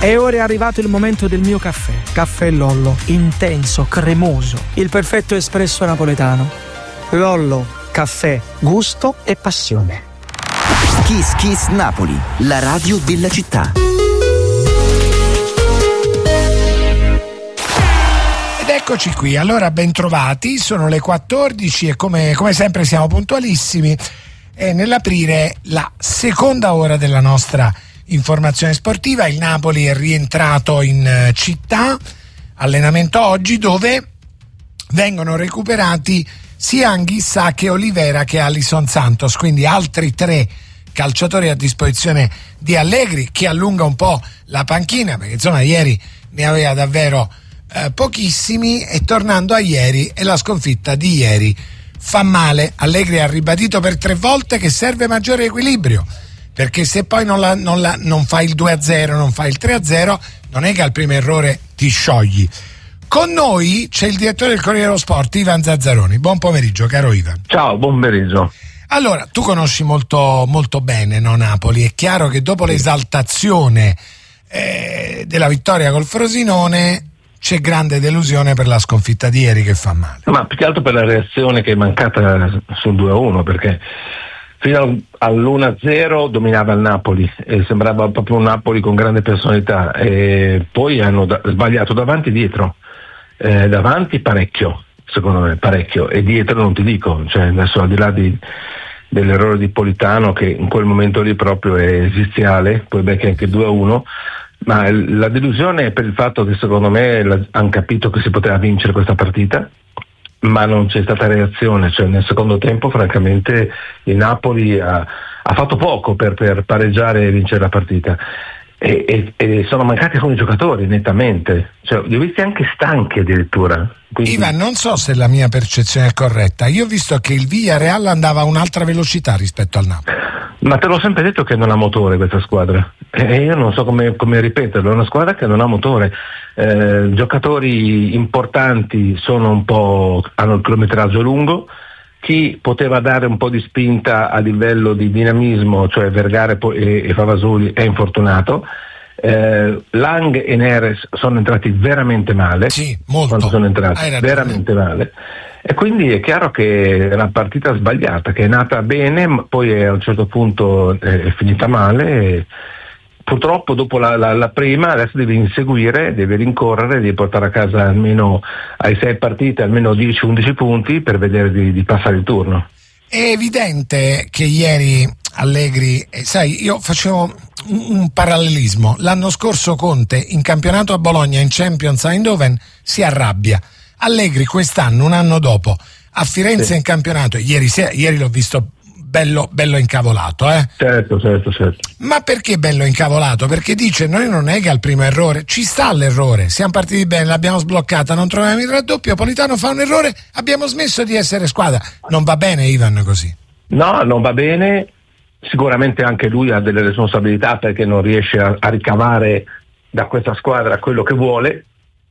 E ora è arrivato il momento del mio caffè. Caffè Lollo, intenso, cremoso, il perfetto espresso napoletano. Lollo, caffè, gusto e passione. Kiss Kiss Napoli, la radio della città. Ed eccoci qui, allora bentrovati, sono le 14 e come sempre siamo puntualissimi nell'aprire la seconda ora della nostra informazione sportiva. Il Napoli è rientrato in città, allenamento oggi, dove vengono recuperati sia Anguissa che Olivera che Alisson Santos, quindi altri 3 calciatori a disposizione di Allegri, che allunga un po' la panchina, perché insomma ieri ne aveva davvero pochissimi. E tornando a ieri, e la sconfitta di ieri fa male. Allegri ha ribadito per 3 volte che serve maggiore equilibrio, perché se poi non fai il 2-0, non fai il 3-0, non è che al primo errore ti sciogli. Con noi c'è il direttore del Corriere dello Sport, Ivan Zazzaroni. Buon pomeriggio, caro Ivan. Ciao, buon pomeriggio. Allora, tu conosci molto, molto bene, no, Napoli. È chiaro che dopo l'esaltazione della vittoria col Frosinone c'è grande delusione per la sconfitta di ieri, che fa male. Ma più che altro per la reazione che è mancata sul 2-1, perché fino all'1-0 dominava il Napoli e sembrava proprio un Napoli con grande personalità, e poi hanno sbagliato davanti e dietro. Davanti parecchio, secondo me parecchio, e dietro non ti dico, cioè adesso al di là dell'errore di Politano, che in quel momento lì proprio è esiziale, poi becca anche 2-1, ma la delusione è per il fatto che secondo me hanno capito che si poteva vincere questa partita, ma non c'è stata reazione. Cioè nel secondo tempo francamente il Napoli ha fatto poco per pareggiare e vincere la partita, e sono mancati alcuni giocatori nettamente, cioè li ho visti anche stanchi addirittura. Quindi... Ivan, non so se la mia percezione è corretta, io ho visto che il Villarreal andava a un'altra velocità rispetto al Napoli. Ma te l'ho sempre detto che non ha motore questa squadra, e io non so come ripeterlo. È una squadra che non ha motore. Giocatori importanti hanno il chilometraggio lungo. Chi poteva dare un po' di spinta a livello di dinamismo, cioè Vergara e Favasoli, è infortunato. Lang e Neres sono entrati veramente male. Sì, molto. Quando sono entrati veramente male. E quindi è chiaro che è una partita sbagliata, che è nata bene, ma poi a un certo punto è finita male. E purtroppo dopo la prima adesso devi inseguire, devi rincorrere, devi portare a casa almeno ai 6 partite almeno 10-11 punti per vedere di passare il turno. È evidente che ieri Allegri, sai, io facevo un parallelismo. L'anno scorso Conte in campionato a Bologna, in Champions a Eindhoven, si arrabbia. Allegri quest'anno, un anno dopo, a Firenze in campionato, ieri l'ho visto bello incavolato, Certo. Ma perché bello incavolato? Perché dice: noi non è che al primo errore, ci sta l'errore, siamo partiti bene, l'abbiamo sbloccata, non troviamo il raddoppio, Politano fa un errore, abbiamo smesso di essere squadra. Non va bene, Ivan, così? No, non va bene. Sicuramente anche lui ha delle responsabilità, perché non riesce a ricavare da questa squadra quello che vuole,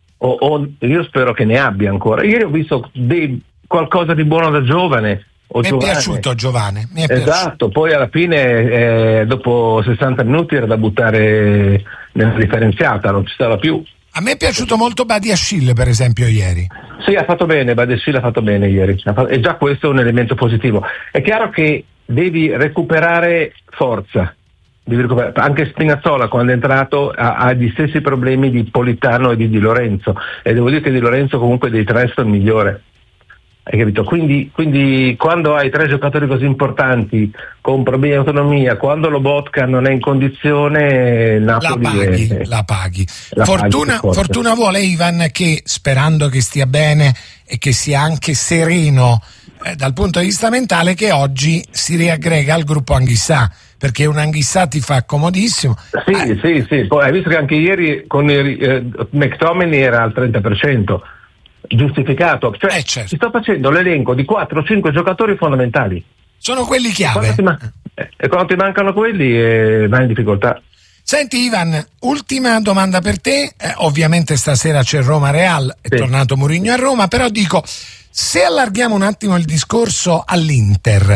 o io spero che ne abbia ancora. Ieri ho visto qualcosa di buono da giovane. Mi è piaciuto Giovane, Esatto, poi alla fine dopo 60 minuti era da buttare nella differenziata, non ci stava più. A me è piaciuto molto Badiashile, per esempio, ieri. Sì, ha fatto bene, Badiashile ha fatto bene ieri, e già questo è un elemento positivo. È chiaro che devi recuperare forza, anche Spinazzola quando è entrato ha gli stessi problemi di Politano e di Lorenzo, e devo dire che Di Lorenzo comunque dei 3 è il migliore. Hai capito? Quindi quando hai 3 giocatori così importanti con problemi di autonomia, quando Lobotka non è in condizione, Napoli la paghi. Fortuna vuole, Ivan, che sperando che stia bene e che sia anche sereno dal punto di vista mentale, che oggi si riaggrega al gruppo Anguissa, perché un Anguissa ti fa comodissimo. Sì. Poi hai visto che anche ieri con McTominay era al 30%. Giustificato, cioè certo. Ci sto facendo l'elenco di 4-5 giocatori fondamentali. Sono quelli chiave. E quando ti mancano quelli vai in difficoltà. Senti Ivan, ultima domanda per te. Ovviamente stasera c'è Roma-Real, è tornato Mourinho a Roma, però dico, se allarghiamo un attimo il discorso all'Inter,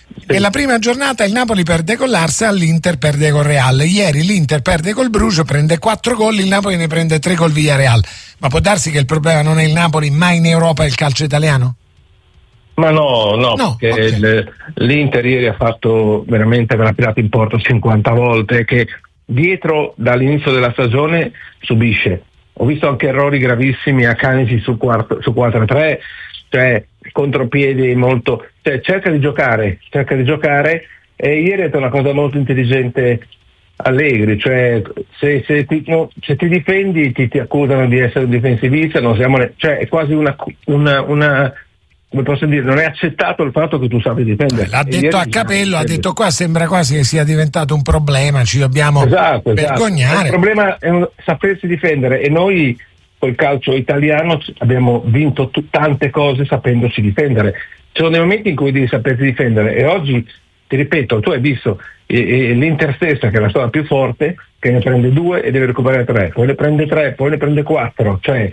Nella prima giornata il Napoli perde con l'Arsenal, l'Inter perde col Real. Ieri l'Inter perde col Bruges, prende 4 gol, il Napoli ne prende 3 col Villarreal. Ma può darsi che il problema non è il Napoli, ma in Europa è il calcio italiano? Ma no, perché okay. l'Inter ieri ha fatto veramente aver tirato in porto 50 volte, che dietro dall'inizio della stagione subisce. Ho visto anche errori gravissimi a Canisi su 4-3, cioè contropiedi molto, cioè cerca di giocare e ieri ha detto una cosa molto intelligente Allegri, cioè se ti difendi ti accusano di essere un difensivista, cioè è quasi una come posso dire, non è accettato il fatto che tu sappia difendere. L'ha detto a capello, ha detto qua sembra quasi che sia diventato un problema, ci dobbiamo vergognare. Il problema è sapersi difendere, e noi col calcio italiano abbiamo vinto tante cose sapendoci difendere. Ci sono dei momenti in cui devi sapersi difendere, e oggi, ti ripeto, tu hai visto l'Inter stessa, che è la squadra più forte, che ne prende 2 e deve recuperare 3, poi ne prende 3, poi ne prende 4, cioè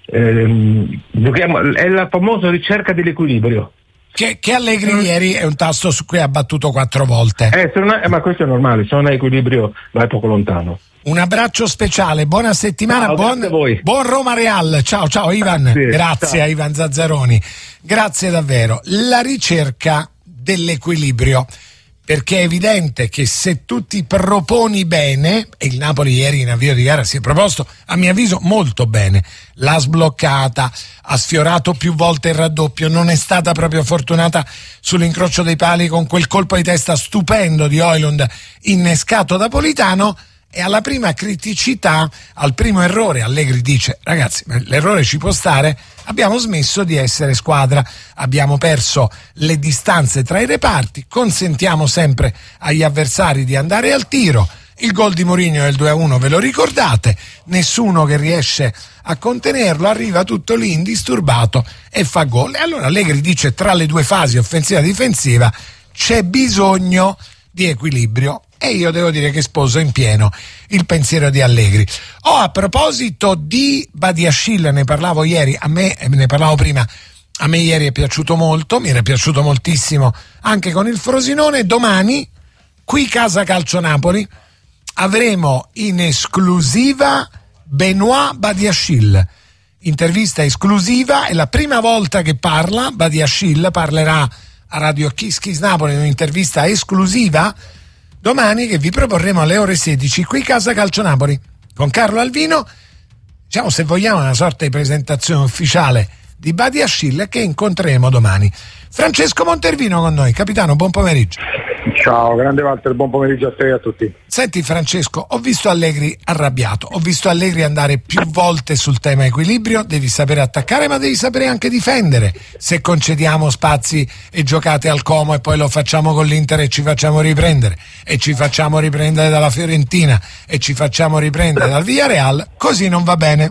è la famosa ricerca dell'equilibrio che Allegri ieri è un tasto su cui ha battuto 4 volte. Ma questo è normale, se non hai equilibrio vai poco lontano. Un abbraccio speciale, buona settimana, buon Roma Real. Ciao Ivan, grazie a Ivan Zazzaroni, grazie davvero. La ricerca dell'equilibrio, perché è evidente che se tu ti proponi bene, e il Napoli ieri in avvio di gara si è proposto, a mio avviso, molto bene, l'ha sbloccata, ha sfiorato più volte il raddoppio, non è stata proprio fortunata sull'incrocio dei pali con quel colpo di testa stupendo di Højlund innescato da Politano, e alla prima criticità, al primo errore, Allegri dice: ragazzi, l'errore ci può stare, abbiamo smesso di essere squadra, abbiamo perso le distanze tra i reparti, consentiamo sempre agli avversari di andare al tiro. Il gol di Mourinho è il 2-1, ve lo ricordate? Nessuno che riesce a contenerlo, arriva tutto lì indisturbato e fa gol. E allora Allegri dice: tra le due fasi, offensiva e difensiva, c'è bisogno di equilibrio. E io devo dire che sposo in pieno il pensiero di Allegri. A proposito di Badiashile, ne parlavo ieri, ne parlavo prima, a me ieri è piaciuto molto, mi era piaciuto moltissimo anche con il Frosinone. Domani, qui Casa Calcio Napoli, avremo in esclusiva Benoît Badiashile. Intervista esclusiva, è la prima volta che Badiashile parlerà a Radio Kiss Kiss Napoli in un'intervista esclusiva domani, che vi proporremo alle ore 16 qui Casa Calcio Napoli con Carlo Alvino, diciamo, se vogliamo, una sorta di presentazione ufficiale di Badiashile, che incontreremo domani. Francesco Montervino con noi. Capitano, buon pomeriggio. Ciao, grande Walter, buon pomeriggio a te e a tutti. Senti Francesco, ho visto Allegri arrabbiato, ho visto Allegri andare più volte sul tema equilibrio. Devi sapere attaccare, ma devi sapere anche difendere. Se concediamo spazi e giocate al Como e poi lo facciamo con l'Inter e ci facciamo riprendere, e ci facciamo riprendere dalla Fiorentina e ci facciamo riprendere dal Villarreal, così non va bene.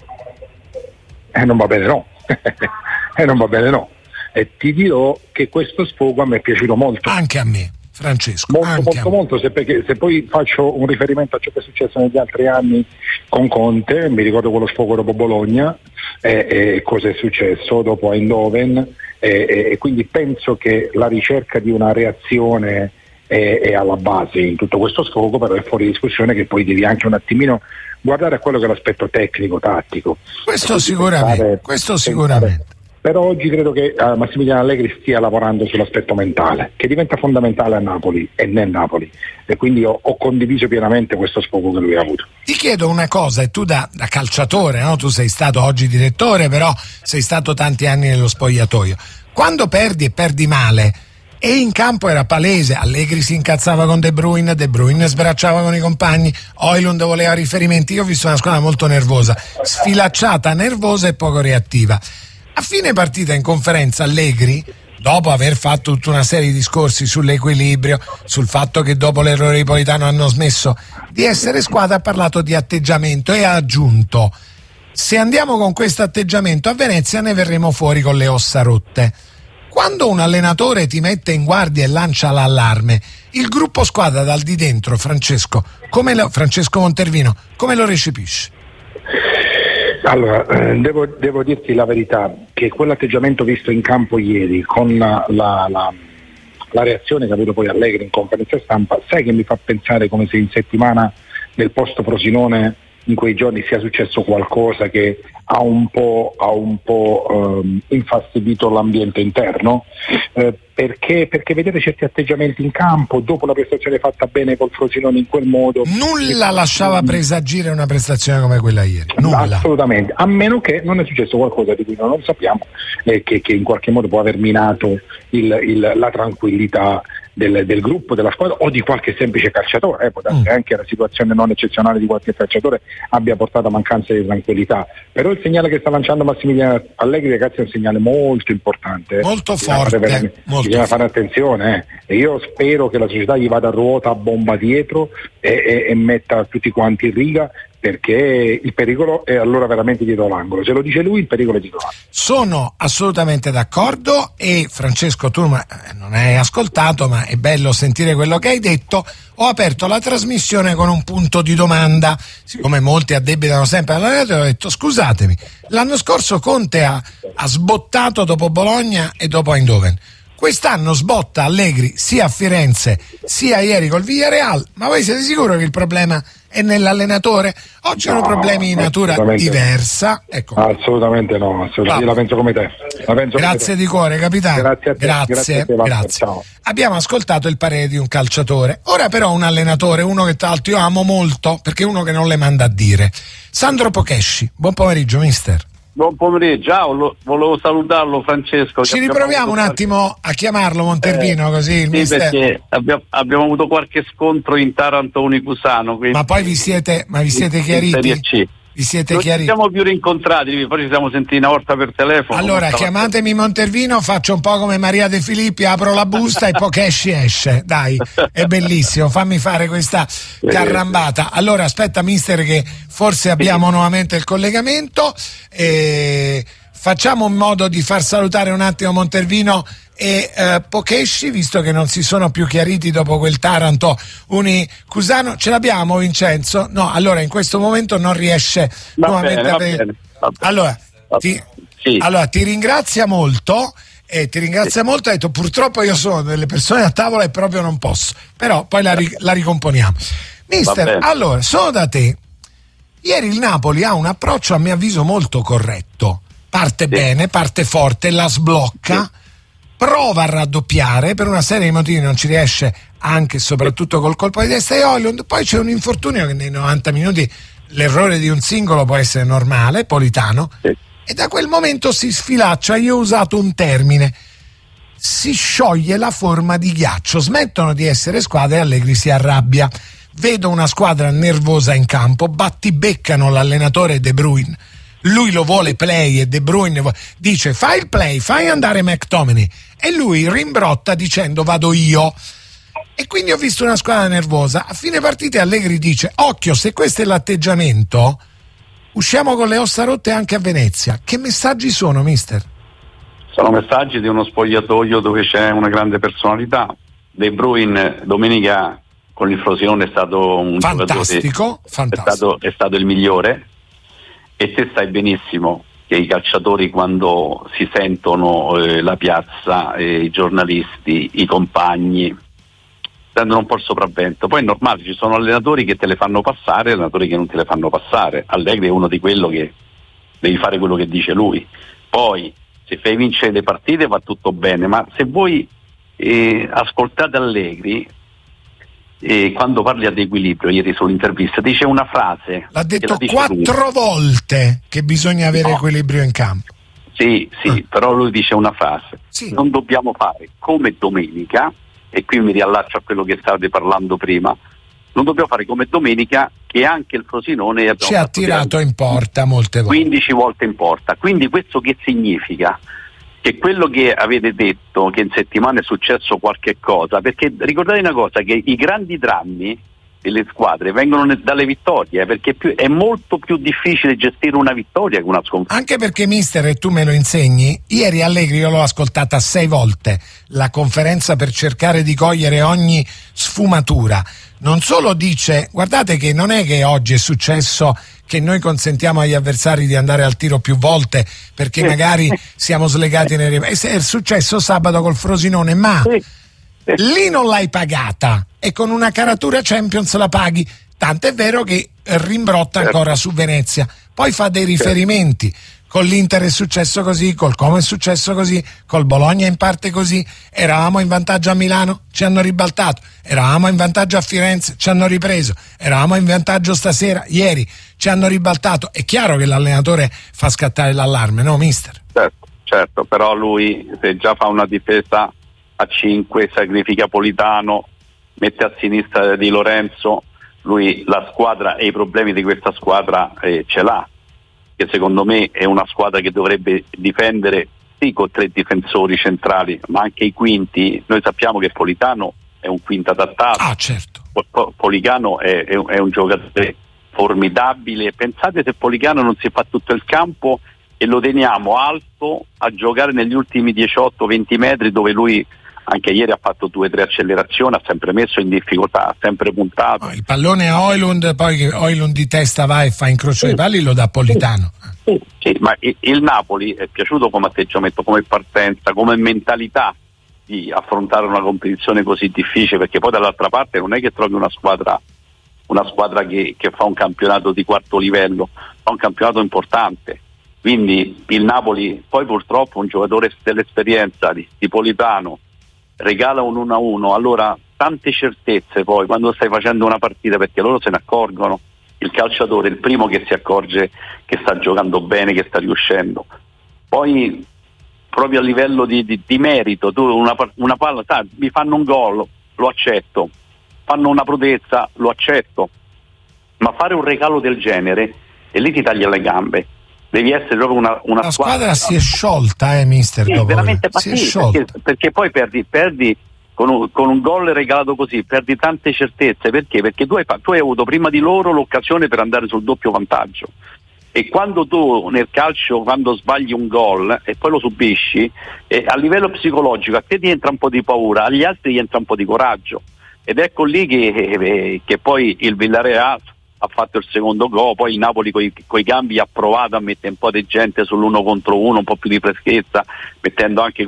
Non va bene no. Non va bene no. E ti dirò che questo sfogo a me è piaciuto molto. Anche a me, Francesco. Molto, se poi faccio un riferimento a ciò che è successo negli altri anni con Conte, mi ricordo quello sfogo dopo Bologna, e cosa è successo dopo Eindhoven, e quindi penso che la ricerca di una reazione è alla base in tutto questo sfogo, però è fuori discussione che poi devi anche un attimino guardare a quello che è l'aspetto tecnico, tattico. Questo sicuramente. Però oggi credo che Massimiliano Allegri stia lavorando sull'aspetto mentale, che diventa fondamentale a Napoli e nel Napoli, e quindi ho condiviso pienamente questo sfogo che lui ha avuto. Ti chiedo una cosa, e tu da calciatore, no? Tu sei stato oggi direttore, però sei stato tanti anni nello spogliatoio. Quando perdi e perdi male, e in campo era palese, Allegri si incazzava con De Bruyne sbracciava con i compagni, Højlund voleva riferimenti, io ho visto una squadra molto nervosa, sfilacciata, nervosa e poco reattiva. A fine partita in conferenza Allegri, dopo aver fatto tutta una serie di discorsi sull'equilibrio, sul fatto che dopo l'errore di Politano hanno smesso di essere squadra, ha parlato di atteggiamento e ha aggiunto: se andiamo con questo atteggiamento a Venezia ne verremo fuori con le ossa rotte. Quando un allenatore ti mette in guardia e lancia l'allarme, il gruppo squadra dal di dentro, Francesco Montervino, come lo recepisce? Allora, devo dirti la verità, che quell'atteggiamento visto in campo ieri con la reazione che ha avuto poi Allegri in conferenza stampa, sai che mi fa pensare come se in settimana nel post Frosinone in quei giorni sia successo qualcosa che ha un po' infastidito l'ambiente interno, perché vedete certi atteggiamenti in campo dopo la prestazione fatta bene col Frosinone in quel modo. Nulla lasciava presagire una prestazione come quella ieri. Nulla. Assolutamente, a meno che non è successo qualcosa di cui noi non sappiamo, che in qualche modo può aver minato la tranquillità del gruppo, della squadra o di qualche semplice calciatore. Può darsi anche la situazione non eccezionale di qualche calciatore abbia portato a mancanza di tranquillità, però il segnale che sta lanciando Massimiliano Allegri, ragazzi, è un segnale molto importante, molto forte, bisogna fare attenzione, e io spero che la società gli vada a ruota a bomba dietro e metta tutti quanti in riga, perché il pericolo è allora veramente dietro l'angolo. Se lo dice lui, il pericolo è dietro l'angolo. Sono assolutamente d'accordo, e Francesco, tu non hai ascoltato, ma è bello sentire quello che hai detto. Ho aperto la trasmissione con un punto di domanda, siccome molti addebitano sempre all'allenatore. Ho detto: scusatemi, l'anno scorso Conte ha sbottato dopo Bologna e dopo Eindhoven. Quest'anno sbotta Allegri sia a Firenze sia ieri col Villarreal, ma voi siete sicuri che il problema è nell'allenatore? Oggi sono problemi di natura diversa. Ecco. Assolutamente no, io la penso come te. Grazie di cuore, capitano. Grazie a te. Grazie. Ciao. Abbiamo ascoltato il parere di un calciatore. Ora però un allenatore, uno che tra l'altro io amo molto, perché è uno che non le manda a dire. Sandro Pokesci. Buon pomeriggio, mister. Buon pomeriggio, ciao, volevo salutarlo, Francesco. Ci riproviamo un attimo a chiamarlo Montervino, così il mister. Perché abbiamo avuto qualche scontro in Taranto Unicusano. Ma poi vi siete chiariti? Vi siete non chiariti? ci siamo più rincontrati, poi ci siamo sentiti una volta per telefono. Allora chiamatemi Montervino, faccio un po' come Maria De Filippi, apro la busta e Pokesci esce. Dai, è bellissimo, fammi fare questa carrambata. Allora aspetta, mister, che forse abbiamo nuovamente il collegamento. Facciamo un modo di far salutare un attimo Montervino e Pokesci, visto che non si sono più chiariti dopo quel Taranto Unicusano. Ce l'abbiamo, Vincenzo? No, allora in questo momento non riesce nuovamente a vedere. Allora ti ringrazia molto. Ha detto: purtroppo io sono delle persone a tavola e proprio non posso, però poi la ricomponiamo. Mister, allora sono da te. Ieri il Napoli ha un approccio a mio avviso molto corretto, parte bene, parte forte, la sblocca, prova a raddoppiare, per una serie di motivi non ci riesce, anche e soprattutto col colpo di testa di Højlund. Poi c'è un infortunio che nei 90 minuti, l'errore di un singolo può essere normale, Politano, e da quel momento si sfilaccia. Io ho usato un termine: si scioglie la forma di ghiaccio, smettono di essere squadre e Allegri si arrabbia. Vedo una squadra nervosa in campo, battibeccano l'allenatore De Bruyne, lui lo vuole play e De Bruyne dice: fai il play, fai andare McTominay, e lui rimbrotta dicendo: vado io. E quindi ho visto una squadra nervosa. A fine partita Allegri dice: occhio, se questo è l'atteggiamento usciamo con le ossa rotte anche a Venezia. Che messaggi sono, mister? Sono messaggi di uno spogliatoio dove c'è una grande personalità. De Bruyne domenica con il Frosinone è stato un fantastico. È stato il migliore, e te sai benissimo che i calciatori, quando si sentono la piazza, i giornalisti, i compagni, prendono un po' il sopravvento. Poi è normale, ci sono allenatori che te le fanno passare e allenatori che non te le fanno passare. Allegri è uno di quello che devi fare quello che dice lui. Poi se fai vincere le partite va tutto bene, ma se voi ascoltate Allegri, quando parli ad equilibrio, ieri sull'intervista dice una frase, l'ha detto 4 volte che bisogna avere equilibrio in campo. Sì, però lui dice una frase: non dobbiamo fare come domenica, e qui mi riallaccio a quello che stavate parlando prima, non dobbiamo fare come domenica, che anche il Frosinone ci ha tirato in porta molte volte, 15 volte in porta. Quindi questo che significa? Che quello che avete detto, che in settimana è successo qualche cosa, perché ricordate una cosa, che i grandi drammi delle squadre vengono dalle vittorie, perché è molto più difficile gestire una vittoria che una sconfitta. Anche perché, mister, e tu me lo insegni, ieri Allegri io l'ho ascoltata 6 volte la conferenza per cercare di cogliere ogni sfumatura. Non solo dice: guardate che non è che oggi è successo che noi consentiamo agli avversari di andare al tiro più volte perché magari siamo slegati nei è successo sabato col Frosinone, ma Lì non l'hai pagata e con una caratura Champions la paghi, tant'è vero che rimbrotta ancora su Venezia, poi fa dei riferimenti. Con l'Inter è successo così, col Como è successo così, col Bologna in parte così, eravamo in vantaggio a Milano, ci hanno ribaltato, eravamo in vantaggio a Firenze, ci hanno ripreso, eravamo in vantaggio stasera, ieri, ci hanno ribaltato. È chiaro che l'allenatore fa scattare l'allarme, no mister? Certo, però lui se già fa una difesa a 5, sacrifica Politano, mette a sinistra Di Lorenzo, lui la squadra e i problemi di questa squadra ce l'ha, che secondo me è una squadra che dovrebbe difendere sì con 3 difensori centrali, ma anche i quinti. Noi sappiamo che Politano è un quinto adattato. Certo. Policano è un giocatore formidabile. Pensate se Policano non si fa tutto il campo e lo teniamo alto a giocare negli ultimi 18-20 metri, dove lui anche ieri ha fatto 2-3 accelerazioni, ha sempre messo in difficoltà, ha sempre puntato. Il pallone a Højlund, poi che Højlund di testa va e fa incrocio dei palli, lo dà Politano. Sì, ma il Napoli è piaciuto come atteggiamento, come partenza, come mentalità di affrontare una competizione così difficile, perché poi dall'altra parte non è che trovi una squadra che fa un campionato di quarto livello, fa un campionato importante. Quindi il Napoli, poi purtroppo un giocatore dell'esperienza di Politano regala un 1-1, allora tante certezze poi quando stai facendo una partita, perché loro se ne accorgono, il calciatore è il primo che si accorge che sta giocando bene, che sta riuscendo. Poi proprio a livello di merito, tu una palla, mi fanno un gol, lo accetto, fanno una prodezza, lo accetto, ma fare un regalo del genere e lì ti taglia le gambe. Devi essere proprio una la squadra si è sciolta, mister, sì, dopo veramente si è sciolta. Perché poi perdi con un gol regalato così, perdi tante certezze. Perché tu hai avuto prima di loro l'occasione per andare sul doppio vantaggio, e quando tu nel calcio, quando sbagli un gol e poi lo subisci, a livello psicologico a te ti entra un po' di paura, agli altri gli entra un po' di coraggio, ed ecco lì che poi il Villarreal ha fatto il secondo gol. Poi il Napoli coi cambi ha provato a mettere un po' di gente sull'1 contro 1, un po' più di freschezza, mettendo anche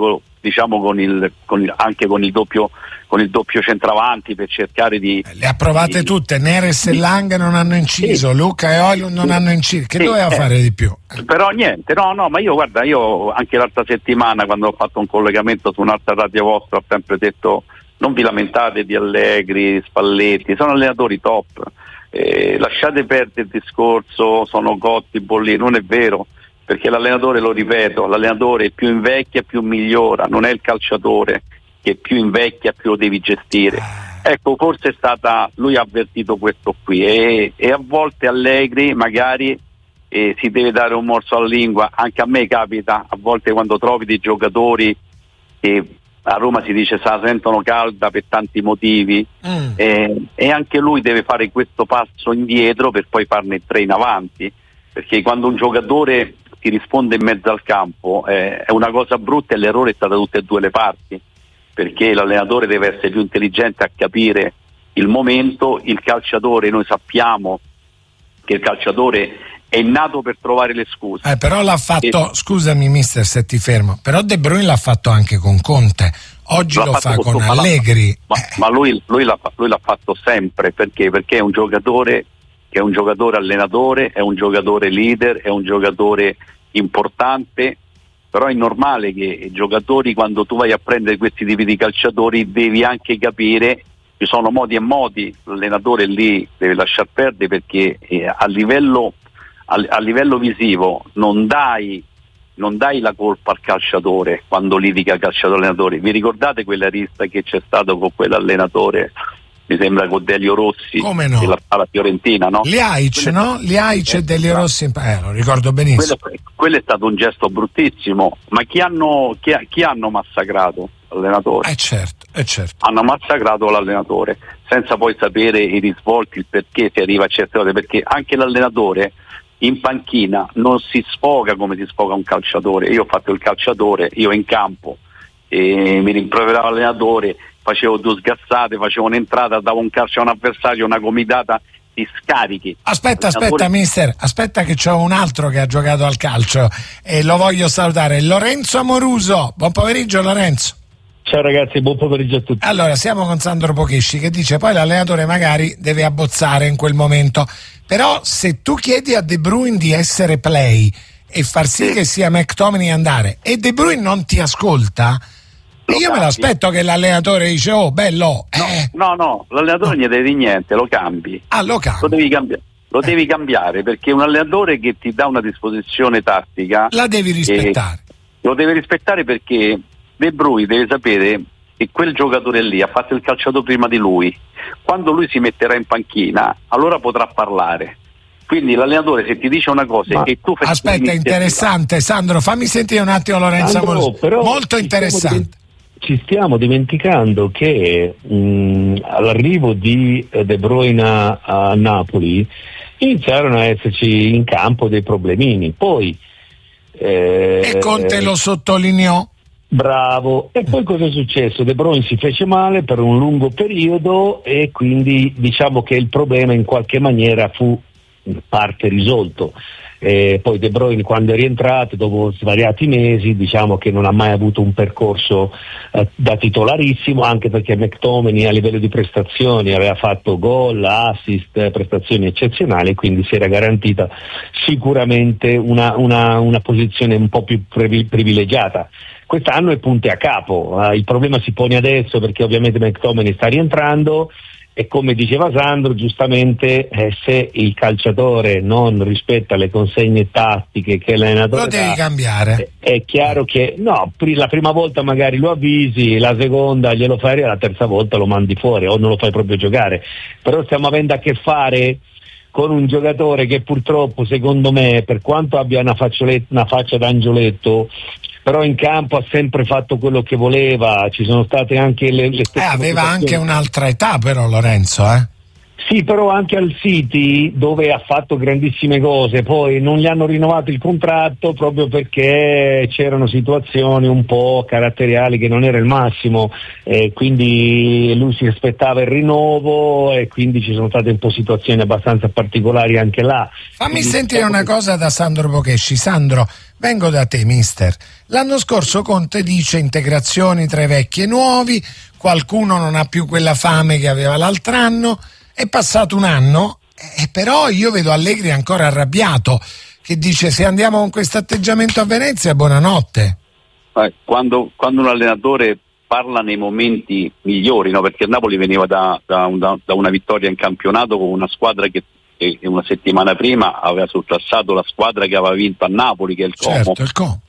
anche con il doppio centravanti, per cercare di... Le ha provate tutte, Neres e Lang non hanno inciso, sì. Luca e Højlund non hanno inciso, che doveva fare di più? Però niente, no, ma io anche l'altra settimana, quando ho fatto un collegamento su un'altra radio vostra, ho sempre detto: non vi lamentate di Allegri, Spalletti, sono allenatori top. Lasciate perdere il discorso sono cotti, bolliti, non è vero, perché l'allenatore, lo ripeto, l'allenatore più invecchia più migliora, non è il calciatore che più invecchia più lo devi gestire. Ecco, forse lui ha avvertito questo qui, e a volte Allegri magari si deve dare un morso alla lingua. Anche a me capita a volte, quando trovi dei giocatori che a Roma si dice se la sentono calda per tanti motivi, e anche lui deve fare questo passo indietro per poi farne 3 in avanti, perché quando un giocatore ti risponde in mezzo al campo è una cosa brutta, e l'errore è stato da tutte e due le parti, perché l'allenatore deve essere più intelligente a capire il momento. Il calciatore, noi sappiamo che il calciatore è nato per trovare le scuse. Però l'ha fatto, scusami mister se ti fermo, però De Bruyne l'ha fatto anche con Conte, oggi lo fa con Allegri. Ma lui l'ha fatto sempre, perché è un giocatore che è un giocatore allenatore, è un giocatore leader, è un giocatore importante. Però è normale che i giocatori, quando tu vai a prendere questi tipi di calciatori, devi anche capire, ci sono modi e modi, l'allenatore lì deve lasciar perdere, perché a livello visivo non dai la colpa al calciatore quando litiga calciatore-allenatore. Vi ricordate quella rissa che c'è stato con quell'allenatore, mi sembra con Delio Rossi, come no? Alla Fiorentina, no? Liaic, no? Liaic e Delio Rossi, lo ricordo benissimo. Quello è stato un gesto bruttissimo, ma chi hanno massacrato? L'allenatore. Certo. Hanno massacrato l'allenatore senza poi sapere i risvolti, il perché si arriva a certe cose, perché anche l'allenatore in panchina non si sfoga come si sfoga un calciatore. Io ho fatto il calciatore, io in campo, e mi rimproverava l'allenatore, facevo 2 sgazzate, facevo un'entrata, davo un calcio a un avversario, una gomitata, ti scarichi. Aspetta mister, aspetta che c'ho un altro che ha giocato al calcio e lo voglio salutare, Lorenzo Amoruso. Buon pomeriggio Lorenzo. Ciao ragazzi, buon pomeriggio a tutti. Allora, siamo con Sandro Pochesci che dice poi l'allenatore magari deve abbozzare in quel momento, però se tu chiedi a De Bruyne di essere play e far sì che sia McTominay andare e De Bruyne non ti ascolta, io me l'aspetto che l'allenatore dice bello. No, l'allenatore non gli devi niente, lo cambi. Lo cambi. Lo devi cambiare, perché un allenatore che ti dà una disposizione tattica la devi rispettare. Lo devi rispettare, perché De Bruyne deve sapere che quel giocatore lì ha fatto il calciatore prima di lui. Quando lui si metterà in panchina, allora potrà parlare. Quindi l'allenatore, se ti dice una cosa e tu fai... Aspetta, interessante, Sandro, fammi sentire un attimo Lorenzo Amoroso. Molto interessante. Ci stiamo dimenticando che all'arrivo di De Bruyne a Napoli iniziarono a esserci in campo dei problemini. Poi e Conte lo sottolineò. Bravo. E poi cosa è successo? De Bruyne si fece male per un lungo periodo e quindi diciamo che il problema in qualche maniera fu in parte risolto. Poi De Bruyne, quando è rientrato dopo svariati mesi, diciamo che non ha mai avuto un percorso da titolarissimo, anche perché McTominay a livello di prestazioni aveva fatto gol, assist, prestazioni eccezionali, quindi si era garantita sicuramente una posizione un po' più privilegiata. Quest'anno è punte a capo, il problema si pone adesso perché ovviamente McTominay sta rientrando e, come diceva Sandro giustamente, se il calciatore non rispetta le consegne tattiche che l'allenatore lo devi cambiare. È chiaro che la prima volta magari lo avvisi, la seconda glielo fai e la terza volta lo mandi fuori o non lo fai proprio giocare. Però stiamo avendo a che fare con un giocatore che purtroppo, secondo me, per quanto abbia una faccia d'angioletto, però in campo ha sempre fatto quello che voleva. Ci sono state anche le stesse aveva anche un'altra età però Lorenzo, Sì, però anche al City, dove ha fatto grandissime cose, poi non gli hanno rinnovato il contratto proprio perché c'erano situazioni un po' caratteriali che non era il massimo, quindi lui si aspettava il rinnovo e quindi ci sono state un po' situazioni abbastanza particolari anche là. Fammi sentire una cosa da Sandro Pochesci. Sandro, vengo da te, mister. L'anno scorso Conte dice integrazioni tra i vecchi e nuovi, qualcuno non ha più quella fame che aveva l'altro anno. È passato un anno, però io vedo Allegri ancora arrabbiato, che dice: se andiamo con questo atteggiamento a Venezia, buonanotte. Quando un allenatore parla nei momenti migliori, perché il Napoli veniva da una vittoria in campionato con una squadra che una settimana prima aveva sorpassato la squadra che aveva vinto a Napoli, che è il Como. Certo, il Como.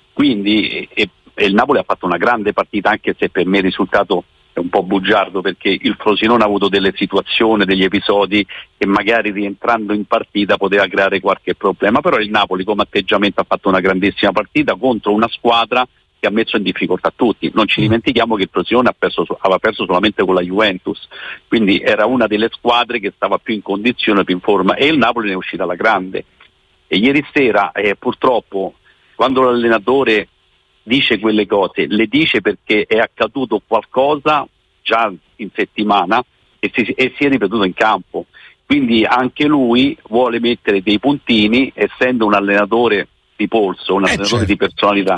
Quindi il Napoli ha fatto una grande partita, anche se per me il risultato è un po' bugiardo, perché il Frosinone ha avuto delle situazioni, degli episodi che magari rientrando in partita poteva creare qualche problema, però il Napoli come atteggiamento ha fatto una grandissima partita contro una squadra che ha messo in difficoltà tutti. Non ci dimentichiamo che il Frosinone aveva perso solamente con la Juventus, quindi era una delle squadre che stava più in condizione, più in forma, e il Napoli ne è uscita alla grande. E ieri sera purtroppo, quando l'allenatore dice quelle cose, le dice perché è accaduto qualcosa già in settimana e si è ripetuto in campo, quindi anche lui vuole mettere dei puntini, essendo un allenatore di polso, un allenatore di personalità,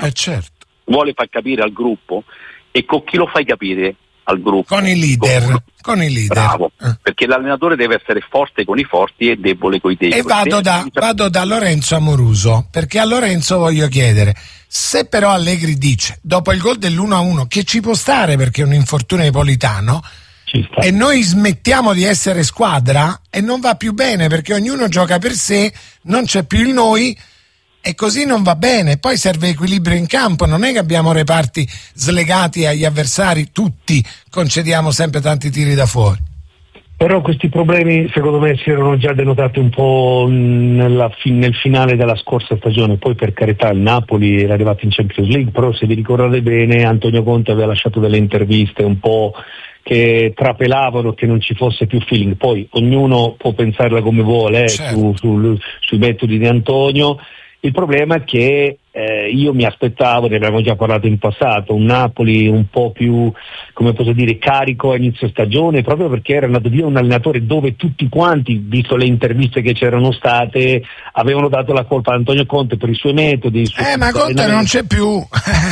vuole far capire al gruppo. E con chi lo fai capire al gruppo? Con i leader. Bravo, perché l'allenatore deve essere forte con i forti e debole con i deboli. E vado da Lorenzo Amoruso, perché a Lorenzo voglio chiedere: se però Allegri dice dopo il gol dell'1-1 che ci può stare perché è un infortunio di Politano, e noi smettiamo di essere squadra, e non va più bene perché ognuno gioca per sé, non c'è più il noi, e così non va bene. Poi serve equilibrio in campo, non è che abbiamo reparti slegati agli avversari, tutti concediamo sempre tanti tiri da fuori. Però questi problemi secondo me si erano già denotati un po' nel finale della scorsa stagione. Poi, per carità, il Napoli era arrivato in Champions League, però se vi ricordate bene Antonio Conte aveva lasciato delle interviste un po' che trapelavano che non ci fosse più feeling. Poi ognuno può pensarla come vuole sui metodi di Antonio. Il problema è che io mi aspettavo, ne abbiamo già parlato in passato, un Napoli un po' più, come posso dire, carico a inizio stagione, proprio perché era andato via un allenatore dove tutti quanti, visto le interviste che c'erano state, avevano dato la colpa ad Antonio Conte per i suoi metodi. Ma Conte non c'è più.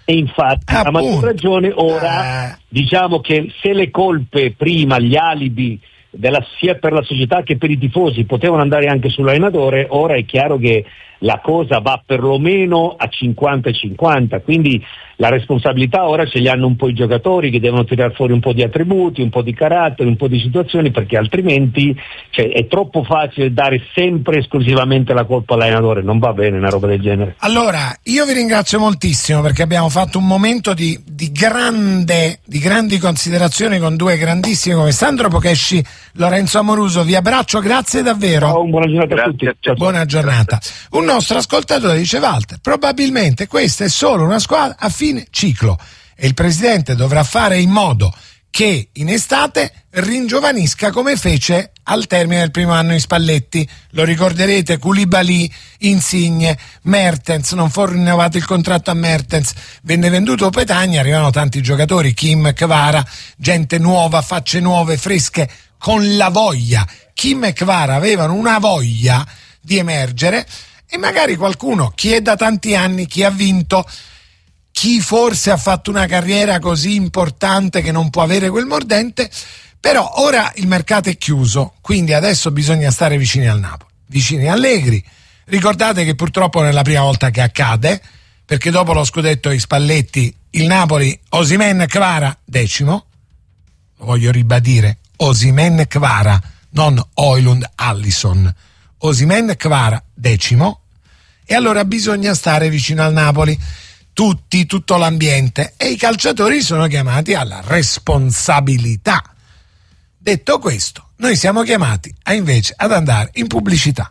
E infatti a maggior ragione ora diciamo che se le colpe prima, gli alibi sia per la società che per i tifosi potevano andare anche sull'allenatore, ora è chiaro che la cosa va perlomeno a 50-50, quindi la responsabilità ora ce li hanno un po' i giocatori, che devono tirare fuori un po' di attributi, un po' di carattere, un po' di situazioni, perché altrimenti è troppo facile dare sempre esclusivamente la colpa all'allenatore, non va bene una roba del genere. Allora, io vi ringrazio moltissimo perché abbiamo fatto un momento di grandi considerazioni con due grandissimi come Sandro Pocesci, Lorenzo Amoruso. Vi abbraccio, grazie davvero. Ciao, buona giornata a tutti. Ciao. Buona giornata. Un nostro ascoltatore dice: Walter, probabilmente questa è solo una squadra a fine ciclo e il presidente dovrà fare in modo che in estate ringiovanisca come fece al termine del primo anno in Spalletti. Lo ricorderete, Koulibaly, Insigne, Mertens, non fu rinnovato il contratto a Mertens, venne venduto Petagna, arrivano tanti giocatori, Kim, Kvara, gente nuova, facce nuove, fresche, con la voglia. Kim e Kvara avevano una voglia di emergere e magari qualcuno, chi è da tanti anni, chi ha vinto, chi forse ha fatto una carriera così importante che non può avere quel mordente, però ora il mercato è chiuso, quindi adesso bisogna stare vicini al Napoli, vicini a Allegri. Ricordate che purtroppo non è la prima volta che accade, perché dopo lo scudetto di Spalletti il Napoli, Osimhen, Kvara, 10°, lo voglio ribadire, Osimhen, Kvara, non Højlund, Allison, Osimhen, Kvara, 10°, e allora bisogna stare vicino al Napoli, tutto l'ambiente, e i calciatori sono chiamati alla responsabilità. Detto questo, noi siamo chiamati invece ad andare in pubblicità.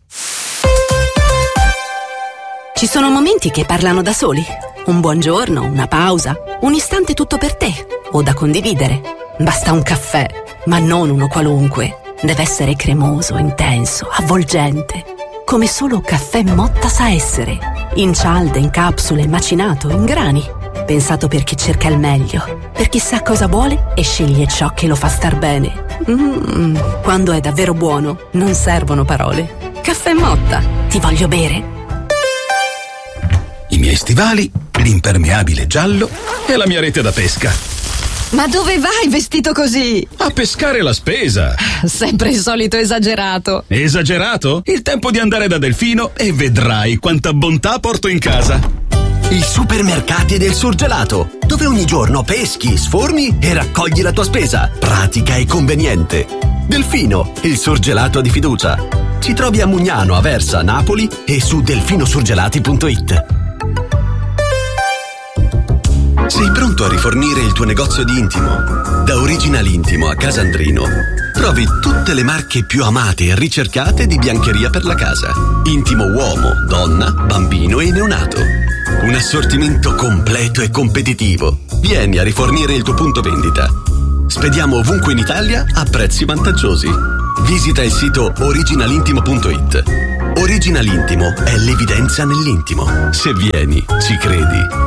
Ci sono momenti che parlano da soli. Un buongiorno, una pausa, un istante tutto per te o da condividere. Basta un caffè, ma non uno qualunque. Deve essere cremoso, intenso, avvolgente, come solo Caffè Motta sa essere. In cialde, in capsule, macinato, in grani. Pensato per chi cerca il meglio, per chi sa cosa vuole e sceglie ciò che lo fa star bene. Quando è davvero buono, non servono parole. Caffè Motta, ti voglio bere. I miei stivali, l'impermeabile giallo e la mia rete da pesca. Ma dove vai vestito così? A pescare la spesa. Sempre il solito esagerato. Esagerato? Il tempo di andare da Delfino e vedrai quanta bontà porto in casa. I supermercati del surgelato, dove ogni giorno peschi, sforni e raccogli la tua spesa. Pratica e conveniente. Delfino, il surgelato di fiducia. Ci trovi a Mugnano, Aversa, Napoli e su delfinosurgelati.it. Sei pronto a rifornire il tuo negozio di intimo? Da Original Intimo a Casandrino trovi tutte le marche più amate e ricercate di biancheria per la casa. Intimo uomo, donna, bambino e neonato. Un assortimento completo e competitivo. Vieni a rifornire il tuo punto vendita. Spediamo ovunque in Italia a prezzi vantaggiosi. Visita il sito originalintimo.it. Original Intimo è l'evidenza nell'intimo. Se vieni, ci credi.